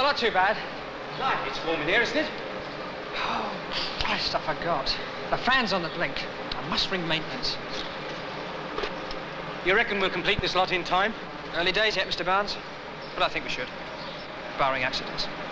not too bad. Right, it's warm in here, isn't it? Oh, Christ, I forgot. The fan's on the blink. I must ring maintenance. You reckon we'll complete this lot in time? Early days yet, Mr. Barnes, but I think we should, barring accidents.